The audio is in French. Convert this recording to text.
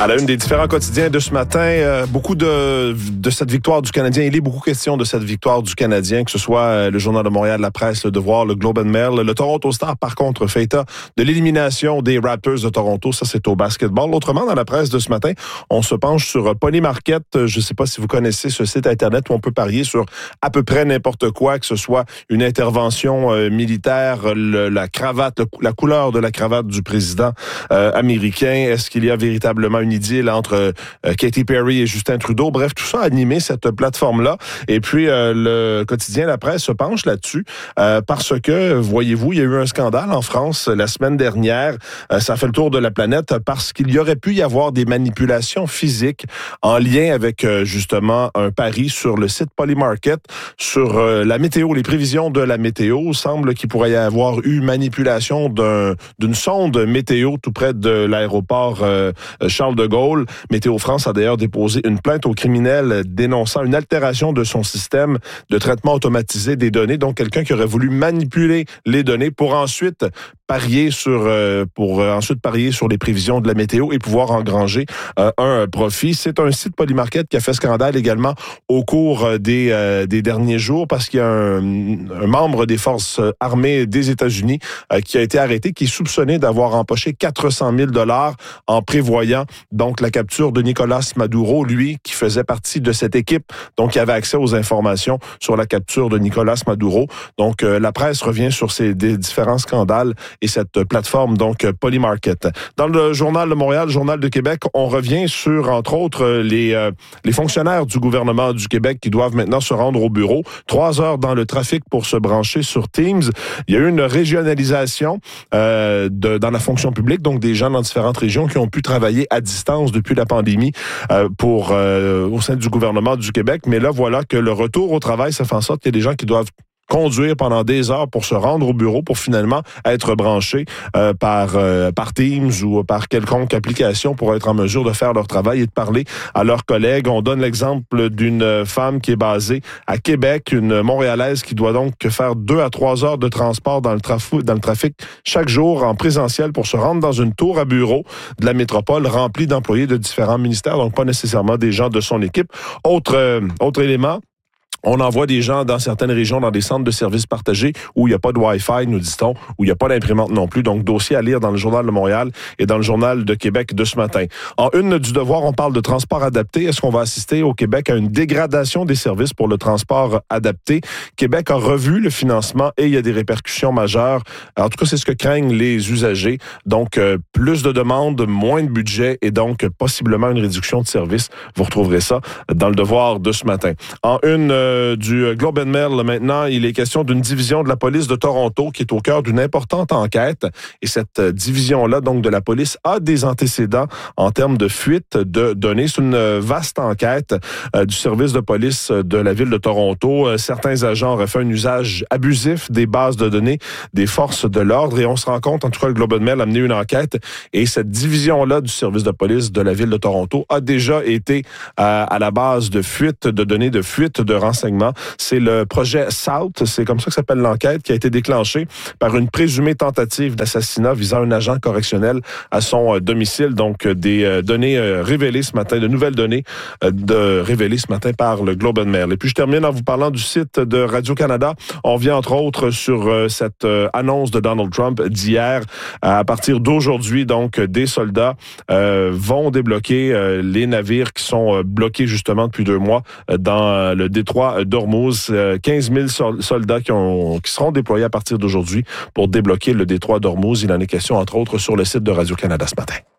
À la une des différents quotidiens de ce matin, beaucoup de cette victoire du Canadien. Il est beaucoup question de cette victoire du Canadien, que ce soit le Journal de Montréal, La Presse, Le Devoir, le Globe and Mail. Le Toronto Star, par contre, fait état de l'élimination des Raptors de Toronto. Ça, c'est au basketball. Autrement, dans la presse de ce matin, on se penche sur Polymarket. Je ne sais pas si vous connaissez ce site Internet où on peut parier sur à peu près n'importe quoi, que ce soit une intervention militaire, la cravate, la couleur de la cravate du président américain. Est-ce qu'il y a véritablement une idylle entre Katy Perry et Justin Trudeau? Bref, tout ça a animé cette plateforme-là. Et puis, le quotidien La Presse se penche là-dessus parce que, voyez-vous, il y a eu un scandale en France la semaine dernière. Ça fait le tour de la planète parce qu'il y aurait pu y avoir des manipulations physiques en lien avec, justement, un pari sur le site Polymarket, sur la météo, les prévisions de la météo. Il semble qu'il pourrait y avoir eu manipulation d'une sonde météo tout près de l'aéroport Charles de Gaulle. Météo France a d'ailleurs déposé une plainte au criminel dénonçant une altération de son système de traitement automatisé des données. Donc, quelqu'un qui aurait voulu manipuler les données pour ensuite parier sur les prévisions de la météo et pouvoir engranger un profit. C'est un site Polymarket qui a fait scandale également au cours des derniers jours parce qu'il y a un membre des forces armées des États-Unis qui a été arrêté, qui est soupçonné d'avoir empoché 400 000 $ en prévoyant donc la capture de Nicolas Maduro, lui qui faisait partie de cette équipe, donc qui avait accès aux informations sur la capture de Nicolas Maduro. Donc la presse revient sur des différents scandales et cette plateforme donc Polymarket. Dans le Journal de Montréal, le Journal de Québec, on revient sur entre autres les fonctionnaires du gouvernement du Québec qui doivent maintenant se rendre au bureau. 3 heures dans le trafic pour se brancher sur Teams. Il y a eu une régionalisation dans la fonction publique, donc des gens dans différentes régions qui ont pu travailler à distance depuis la pandémie au sein du gouvernement du Québec. Mais là, voilà que le retour au travail, ça fait en sorte qu'il y a des gens qui doivent conduire pendant des heures pour se rendre au bureau pour finalement être branchés par Teams ou par quelconque application pour être en mesure de faire leur travail et de parler à leurs collègues. On donne l'exemple d'une femme qui est basée à Québec, une Montréalaise qui doit donc faire 2 à 3 heures de transport dans le trafic chaque jour en présentiel pour se rendre dans une tour à bureau de la métropole remplie d'employés de différents ministères, donc pas nécessairement des gens de son équipe. Autre élément, on envoie des gens dans certaines régions, dans des centres de services partagés où il n'y a pas de Wi-Fi, nous dit-on, où il n'y a pas d'imprimante non plus. Donc, dossier à lire dans le Journal de Montréal et dans le Journal de Québec de ce matin. En une du Devoir, on parle de transport adapté. Est-ce qu'on va assister au Québec à une dégradation des services pour le transport adapté? Québec a revu le financement et il y a des répercussions majeures. En tout cas, c'est ce que craignent les usagers. Donc, plus de demandes, moins de budget et donc possiblement une réduction de services. Vous retrouverez ça dans le Devoir de ce matin. En une du Globe and Mail, maintenant, il est question d'une division de la police de Toronto qui est au cœur d'une importante enquête. Et cette division-là, donc de la police, a des antécédents en termes de fuite de données. C'est une vaste enquête du service de police de la ville de Toronto. Certains agents auraient fait un usage abusif des bases de données des forces de l'ordre. Et on se rend compte, en tout cas, le Globe and Mail a mené une enquête. Et cette division-là du service de police de la ville de Toronto a déjà été à la base de fuite de données, de fuite de renseignements. C'est le projet SALT, c'est comme ça que s'appelle l'enquête, qui a été déclenchée par une présumée tentative d'assassinat visant un agent correctionnel à son domicile. Donc, des données révélées ce matin, de nouvelles données révélées ce matin par le Globe and Mail. Et puis, je termine en vous parlant du site de Radio-Canada. On vient, entre autres, sur cette annonce de Donald Trump d'hier. À partir d'aujourd'hui, donc, des soldats vont débloquer les navires qui sont bloqués, justement, depuis 2 mois dans le détroit d'Ormuz. 15 000 soldats qui seront déployés à partir d'aujourd'hui pour débloquer le détroit d'Ormuz. Il en est question, entre autres, sur le site de Radio-Canada ce matin.